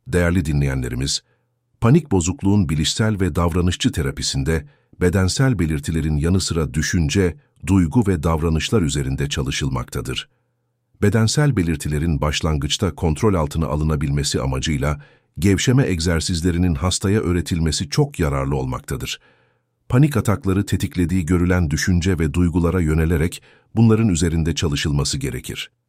Değerli dinleyenlerimiz, panik bozukluğun bilişsel ve davranışçı terapisinde bedensel belirtilerin yanı sıra düşünce, duygu ve davranışlar üzerinde çalışılmaktadır. Bedensel belirtilerin başlangıçta kontrol altına alınabilmesi amacıyla gevşeme egzersizlerinin hastaya öğretilmesi çok yararlı olmaktadır. Panik atakları tetiklediği görülen düşünce ve duygulara yönelerek bunların üzerinde çalışılması gerekir.